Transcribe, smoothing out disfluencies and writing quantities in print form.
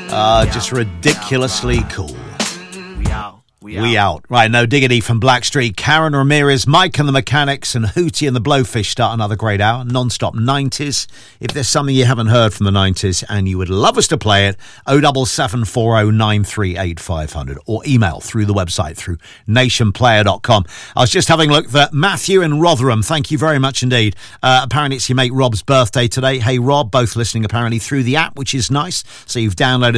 Just ridiculously cool. We out. Right, No Diggity from Blackstreet, Karen Ramirez, Mike and the Mechanics, and Hootie and the Blowfish start another great hour. Non-stop 90s. If there's something you haven't heard from the 90s and you would love us to play it, 07740938500, or email through the website through nationplayer.com. I was just having a look at Matthew in Rotherham. Thank you very much indeed. Apparently it's your mate Rob's birthday today. Hey Rob, both listening apparently through the app, which is nice. So you've downloaded